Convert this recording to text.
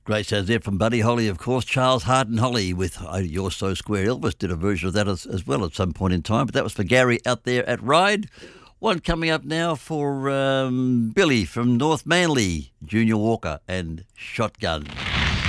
Great sounds there from Buddy Holly, of course. Charles Hardin Holly with You're So Square. Elvis did a version of that as well at some point in time, but that was for Gary out there at Ryde. One coming up now for Billy from North Manly, Junior Walker and Shotgun.